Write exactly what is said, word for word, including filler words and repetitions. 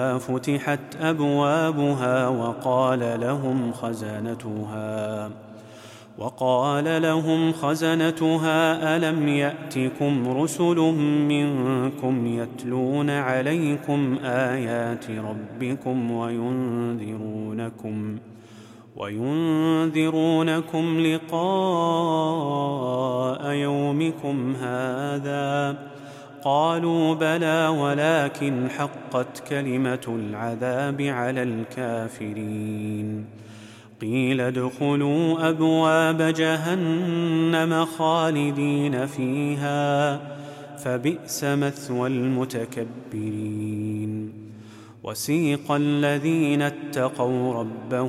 ادخلوها فتحت أبوابها وقال لهم خزنتها وقال لهم خزنتها ألم يأتكم رسل منكم يتلون عليكم آيات ربكم وينذرونكم وينذرونكم لقاء يومكم هذا؟ قالوا بلى ولكن حقت كلمة العذاب على الكافرين. قيل ادخلوا أبواب جهنم خالدين فيها فبئس مثوى المتكبرين. وسيق الذين اتقوا ربهم